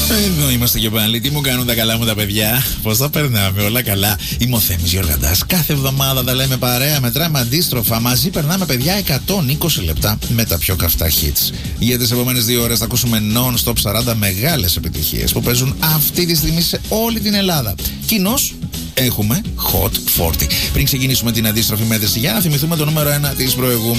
Εδώ είμαστε και πάλι. Τι μου κάνουν τα καλά μου τα παιδιά? Πώς τα περνάμε? Όλα καλά. Είμαι ο Θέμης Γιοργαντάς. Κάθε εβδομάδα τα λέμε παρέα, μετράμε αντίστροφα. Μαζί περνάμε, παιδιά, 120 λεπτά με τα πιο καυτά hits. Για τις επόμενες 2 ώρες θα ακούσουμε non-stop 40 μεγάλες επιτυχίες που παίζουν αυτή τη στιγμή σε όλη την Ελλάδα. Κοινώς έχουμε Hot 40. Πριν ξεκινήσουμε την αντίστροφη μέτρηση, για να θυμηθούμε το νούμερο 1 της προηγούμενης.